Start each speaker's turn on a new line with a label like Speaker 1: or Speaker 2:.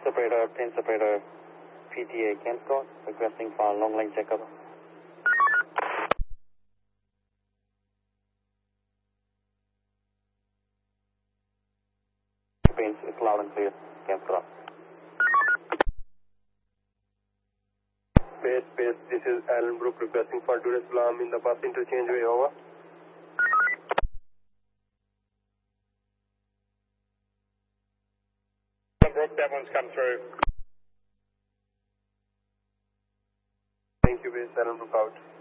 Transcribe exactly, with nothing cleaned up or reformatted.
Speaker 1: Separator, ten Separator, P T A Kempscott, requesting for long line checkup. Pains is loud and clear, Kempscott.
Speaker 2: Base, base, this is Alan Brook requesting for Dar es Salaam in the bus interchange way, over.
Speaker 3: Brook, that one's come through.
Speaker 2: Thank you, base, Alan Brook out.